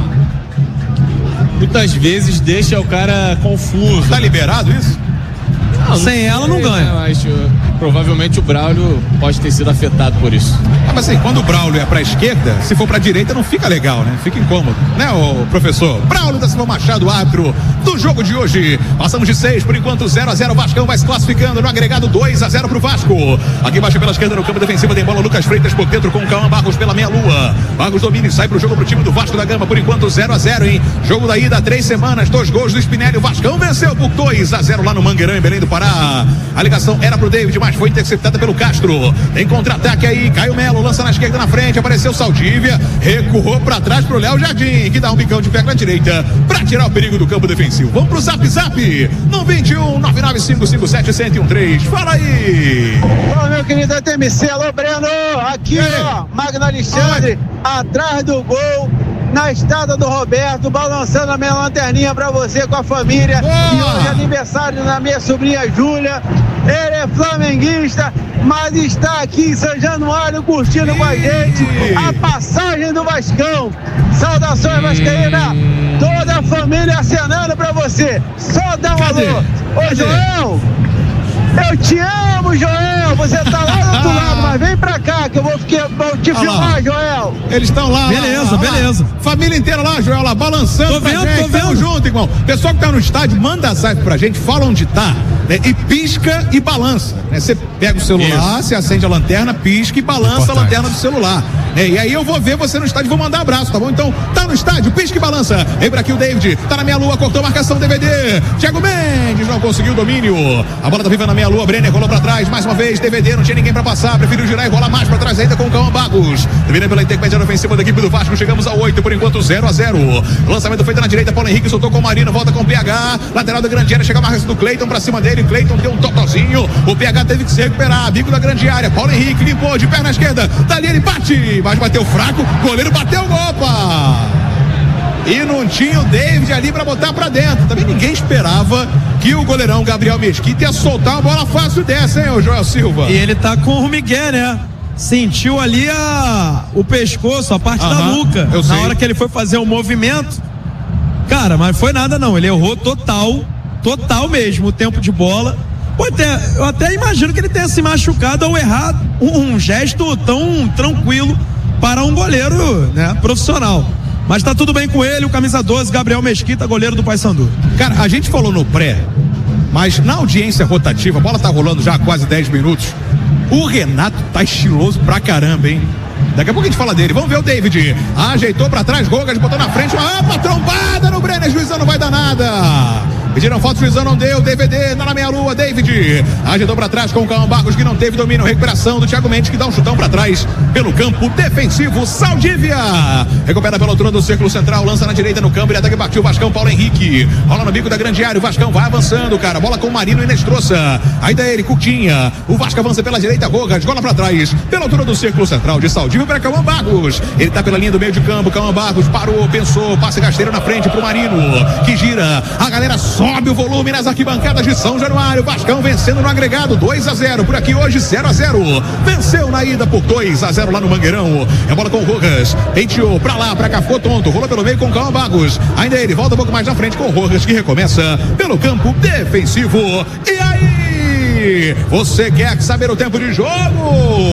Muitas vezes deixa o cara confuso. Tá liberado isso? Não, Sem não ela sei, não ganha. Né? Mas, uh, provavelmente o Braulio pode ter sido afetado por isso. Ah, mas assim, quando o Braulio é pra esquerda, se for pra direita não fica legal, né? Fica incômodo, né, ô professor? Braulio da Silva Machado, árbitro do jogo de hoje. Passamos de seis, por enquanto zero a zero. O Vascão vai se classificando no agregado dois a zero pro Vasco. Aqui embaixo pela esquerda no campo defensivo tem bola Lucas Freitas por dentro com o Cauã Barros pela meia-lua. Barros domina e sai pro jogo pro time do Vasco da Gama. Por enquanto zero a zero, hein? Jogo da ida, três semanas, dois gols do Spinelli. O Vascão venceu por dois a zero lá no Mangueirão, em Belém do Pará. A ligação era pro David, mas foi interceptada pelo Castro. Tem contra-ataque aí, Caio Melo lança na esquerda na frente, apareceu Saldívia, recuou pra trás pro Léo Jardim, que dá um bicão de pé na direita pra tirar o perigo do campo defensivo. Vamos pro Zap Zap no vinte e um, nove nove cinco cinco sete, zero zero um três. Fala aí! Fala, meu querido A T M C, alô Breno, aqui ó, Magno Alexandre, atrás do gol, na estrada do Roberto, balançando a minha lanterninha pra você com a família. Boa! E hoje é aniversário da minha sobrinha Júlia. Ele é flamenguista, mas está aqui em São Januário curtindo com a gente a passagem do Vascão. Saudações, Vascaína! Toda a família acenando pra você. Só dá um Cadê? alô. Ô, Cadê? Joel! Eu te amo, Joel! Você tá lá do outro lado, mas vem pra cá que eu vou, ficar, vou te Olha filmar, lá. Joel! Eles estão lá. Beleza, lá, lá, beleza. Lá. Família inteira lá, Joel, lá, balançando Tô pra vendo, gente. tô vendo. Tamo junto, irmão. Pessoal que tá no estádio, manda a zap pra gente, fala onde tá, né? E pisca e balança, né? Você pega o celular, você acende a lanterna, pisca e balança Importante. a lanterna do celular, né? E aí eu vou ver você no estádio e vou mandar abraço, tá bom? Então, tá no estádio, pisca e balança. Lembra aqui o David, tá na meia-lua, cortou a marcação D V D. Thiago Mendes não conseguiu o domínio. A bola tá viva na meia-lua, Brenner rolou pra trás, mais uma vez, D V D, não tinha ninguém pra passar, preferiu girar e rolar mais pra trás ainda com o Cauã Barros. D V D pela intermédia ofensiva da equipe do Vasco, chegamos a oito, por enquanto zero a zero. Lançamento feito na direita, Paulo Henrique soltou com o Marino, volta com o P H, lateral da grande área, chega a marca do Cleiton pra cima dele, Cleiton deu um totozinho, o P H teve que se recuperar, bico da grande área, Paulo Henrique limpou de perna esquerda, dali ele bate, mas bateu fraco, goleiro bateu, opa! E não tinha o David ali pra botar pra dentro. Também ninguém esperava que o goleirão Gabriel Mesquita ia soltar uma bola fácil dessa, hein, o Joel Silva? E ele tá com o Miguel, né? Sentiu ali a, o pescoço, a parte Aham, da nuca. eu Na sei. hora que ele foi fazer o movimento. Cara, mas foi nada não. Ele errou total, total mesmo o tempo de bola. Pô, até, eu até imagino que ele tenha se machucado ao errar um, um gesto tão tranquilo para um goleiro, né, profissional. Mas tá tudo bem com ele, o camisa doze, Gabriel Mesquita, goleiro do Paysandu. Cara, a gente falou no pré, mas na audiência rotativa, a bola tá rolando já há quase dez minutos. O Renato tá estiloso pra caramba, hein? Daqui a pouco a gente fala dele. Vamos ver o David. Ajeitou pra trás, Rogas botou na frente. Uma ampla trombada no Brenner. Juizão não vai dar nada. Pediram foto, Juizão não deu. D V D na meia-lua. David ajeitou pra trás com o Cauã Barros, que não teve domínio. Recuperação do Thiago Mendes, que dá um chutão pra trás pelo campo defensivo. Saldívia recupera pela altura do círculo central. Lança na direita no campo. Ele ataque partiu o Vascão. Paulo Henrique rola no bico da grande área. O Vascão vai avançando, cara. Bola com o Marino e Nestroça. Ainda ele, Coutinha. O Vasco avança pela direita. Rogas, bola pra trás. Pela altura do círculo central de Saldívia para Cauã Barros. Ele tá pela linha do meio de campo. Cauã Barros parou, pensou. Passe rasteiro na frente pro Marino, que gira. A galera sobe o volume nas arquibancadas de São Januário. Vascão vencendo no agregado dois a zero. Por aqui hoje zero a zero. Venceu na ida por dois a zero lá no Mangueirão. É bola com o Rogas. Penteou pra lá, pra cá, ficou tonto. Rolou pelo meio com o Cauã Barros. Ainda ele volta um pouco mais na frente com o Rogas, que recomeça pelo campo defensivo. E aí? Você quer saber o tempo de jogo?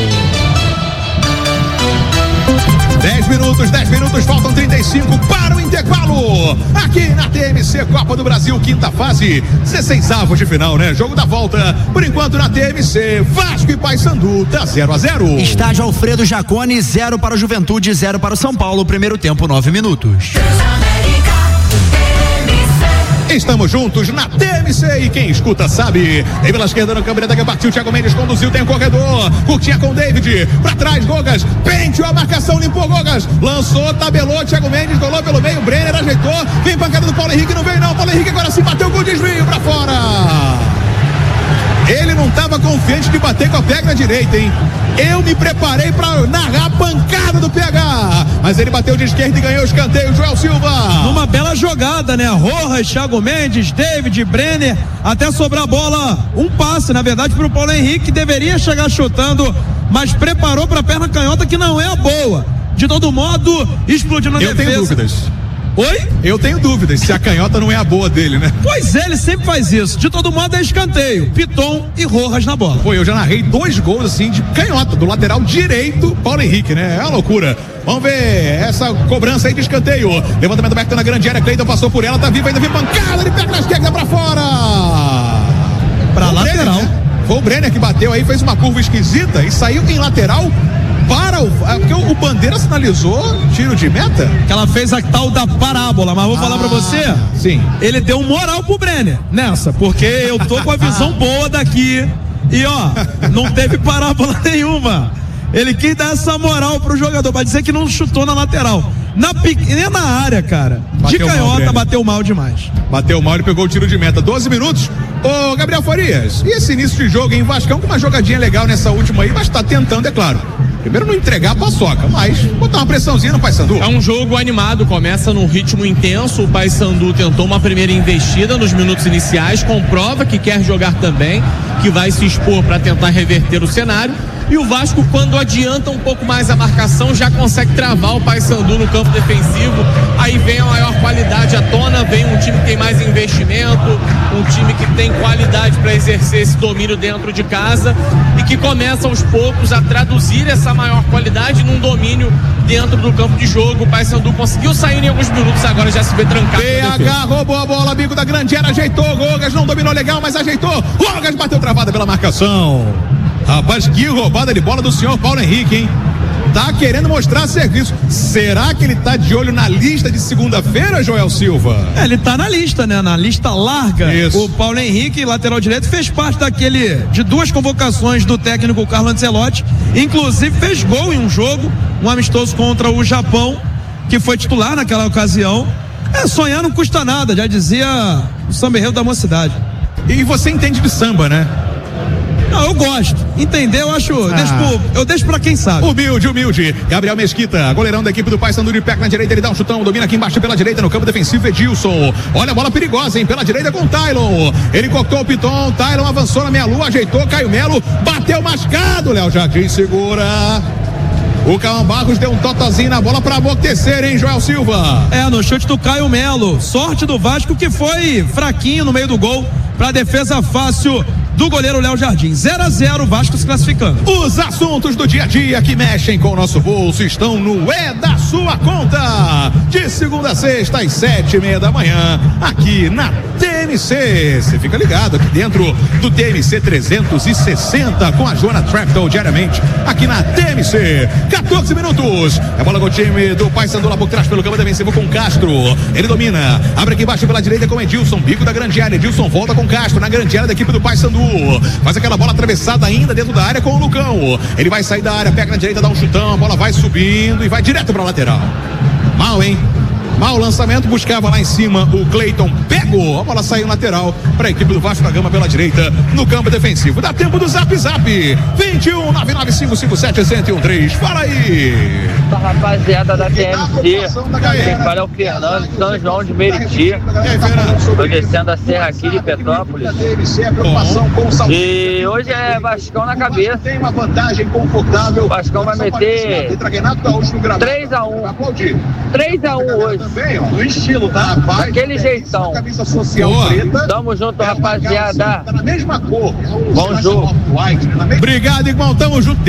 dez minutos, dez minutos, faltam trinta e cinco para o intervalo. Aqui na T M C Copa do Brasil, quinta fase, dezesseis avos de final, né? Jogo da volta. Por enquanto na T M C, Vasco e Paysandu tá zero a zero. Estádio Alfredo Jaconi, zero para o Juventude, zero para o São Paulo. Primeiro tempo, nove minutos. Estamos juntos na T M C e quem escuta sabe. Em pela esquerda no câmera que partiu, Thiago Mendes conduziu, tem o corredor. Curtinha com o David, pra trás, Gogas, penteou a marcação, limpou Gogas, lançou, tabelou, Thiago Mendes, golou pelo meio, Brenner ajeitou, vem pancada do Paulo Henrique, não veio não, Paulo Henrique agora sim bateu com o desvio pra fora. Ele não estava confiante de bater com a perna direita, hein? Eu me preparei para narrar a pancada do P H, mas ele bateu de esquerda e ganhou o escanteio, Joel Silva. Numa bela jogada, né? Rojas, Thiago Mendes, David, Brenner, até sobrar a bola, um passe, na verdade, para o Paulo Henrique, que deveria chegar chutando, mas preparou para a perna canhota, que não é a boa. De todo modo, explodiu na Eu defesa. tenho dúvidas. Oi? Eu tenho dúvidas se a canhota não é a boa dele, né? Pois é, ele sempre faz isso. De todo modo é escanteio. Piton e Rojas na bola. Pô, eu já narrei dois gols assim de canhota, do lateral direito, Paulo Henrique, né? É uma loucura. Vamos ver essa cobrança aí de escanteio. Levantamento aberto na grande área, Cleiton passou por ela, tá vivo, ainda vem pancada, ele pega na esquerda pra fora. Pra lateral. Brenner, né? Foi o Brenner que bateu aí, fez uma curva esquisita e saiu em lateral para o... Porque o Bandeira sinalizou tiro de meta? Que ela fez a tal da parábola, mas vou ah, falar pra você. Sim. Ele deu moral pro Brenner nessa, porque eu tô com a visão boa daqui e ó, não teve parábola nenhuma. Ele quis dar essa moral pro jogador, pra dizer que não chutou na lateral. Na pequena área, cara. Bateu de canhota, mal, bateu mal demais. Bateu mal e pegou o tiro de meta. doze minutos. Ô, Gabriel Farias, e esse início de jogo em Vascão com uma jogadinha legal nessa última aí, mas tá tentando, é claro. Primeiro não entregar a paçoca, mas botar uma pressãozinha no Paysandu. É um jogo animado, começa num ritmo intenso. O Paysandu tentou uma primeira investida nos minutos iniciais, comprova que quer jogar também, que vai se expor para tentar reverter o cenário. E o Vasco, quando adianta um pouco mais a marcação, já consegue travar o Paysandu no campo defensivo. Aí vem a maior qualidade à tona, vem um time que tem mais investimento, um time que tem qualidade para exercer esse domínio dentro de casa e que começa aos poucos a traduzir essa maior qualidade num domínio dentro do campo de jogo. O Paysandu conseguiu sair em alguns minutos, agora já se vê trancado. P H roubou a bola, amigo da grande área, ajeitou. Rogas não dominou legal, mas ajeitou. Rogas bateu travada pela marcação. Rapaz, que roubada de bola do senhor Paulo Henrique, hein? Tá querendo mostrar serviço. Será que ele tá de olho na lista de segunda-feira, Joel Silva? É, ele tá na lista, né? Na lista larga. Isso. O Paulo Henrique, lateral direito, fez parte daquele, de duas convocações do técnico Carlo Ancelotti. Inclusive fez gol em um jogo, um amistoso contra o Japão, que foi titular naquela ocasião. É, sonhar não custa nada, já dizia o samba enredo da mocidade. E você entende de samba, né? Não, eu gosto. Entender, eu acho. Ah. Deixo pro, eu deixo pra quem sabe. Humilde, humilde. Gabriel Mesquita, goleirão da equipe do Paysandu de perna na direita. Ele dá um chutão, domina aqui embaixo pela direita no campo defensivo. Edilson. Olha a bola perigosa, hein? Pela direita com o Tylon. Ele cortou o Piton. Tylon avançou na meia-lua, ajeitou. Caio Melo bateu mascado. Léo Jardim segura. O Cauã Barros deu um totozinho na bola pra amortecer, hein, Joel Silva? É, no chute do Caio Melo. Sorte do Vasco que foi fraquinho no meio do gol pra defesa fácil do goleiro Léo Jardim. zero a zero, Vasco se classificando. Os assuntos do dia a dia que mexem com o nosso bolso estão no É da Sua Conta. De segunda a sexta, às sete e meia da manhã, aqui na T M C. Você fica ligado aqui dentro do T M C trezentos e sessenta com a Joana Trapton diariamente aqui na T M C. quatorze minutos. É bola com o time do Paysandu lá por trás pelo campo defensivo com Castro. Ele domina. Abre aqui embaixo pela direita com Edilson. Bico da grande área. Edilson volta com Castro na grande área da equipe do Paysandu. Faz aquela bola atravessada ainda dentro da área com o Lucão. Ele vai sair da área, pega na direita, dá um chutão, a bola vai subindo e vai direto pra lateral. Mal, hein? Mal lançamento, buscava lá em cima o Cleiton, pegou, a bola saiu lateral para a equipe do Vasco da Gama pela direita no campo defensivo. Dá tempo do Zap Zap vinte e um, nove nove cinco cinco sete, zero zero um três. Fala aí, da rapaziada da T M C. Quem fala é o Fernando, São João de Meriti. Estou descendo a serra aqui de Petrópolis. E hoje é Vascão na cabeça. Tem uma vantagem confortável. O Vascão vai meter três a um. três a um hoje. No estilo, tá? Aquele jeitão. Tamo junto, rapaziada. Tá na mesma cor. Bom jogo. Obrigado, irmão. Tamo junto.